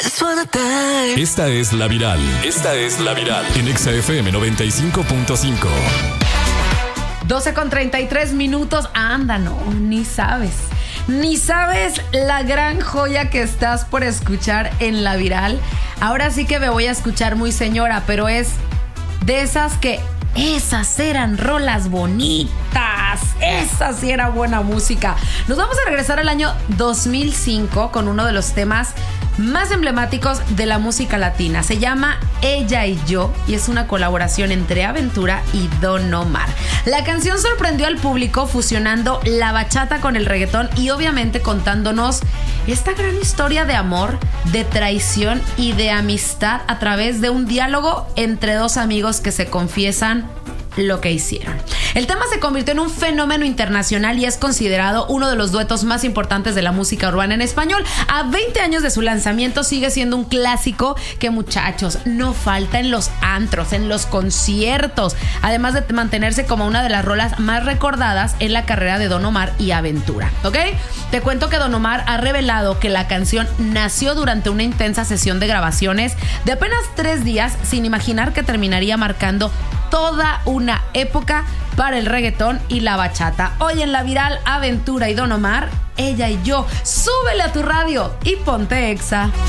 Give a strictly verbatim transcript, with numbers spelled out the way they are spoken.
Esta es La Viral. Esta es La Viral. En Exa F M noventa y cinco punto cinco. doce con treinta y tres minutos. Anda, no, ni sabes. Ni sabes la gran joya que estás por escuchar en La Viral. Ahora sí que me voy a escuchar muy señora, pero es de esas que... Esas eran rolas bonitas. Esa sí era buena música. Nos vamos a regresar al año dos mil cinco con uno de los temas más emblemáticos de la música latina. Se llama Ella y Yo y es una colaboración entre Aventura y Don Omar. La canción sorprendió al público fusionando la bachata con el reggaetón y obviamente contándonos esta gran historia de amor, de traición y de amistad a través de un diálogo entre dos amigos que se confiesan lo que hicieron. El tema se convirtió en un fenómeno internacional y es considerado uno de los duetos más importantes de la música urbana en español. A veinte años de su lanzamiento sigue siendo un clásico que, muchachos, no falta en los antros, en los conciertos, además de mantenerse como una de las rolas más recordadas en la carrera de Don Omar y Aventura, ¿ok? Te cuento que Don Omar ha revelado que la canción nació durante una intensa sesión de grabaciones de apenas tres días, sin imaginar que terminaría marcando toda una época para el reggaetón y la bachata. Hoy en La Viral, Aventura y Don Omar, Ella y Yo. Súbele a tu radio y ponte Exa.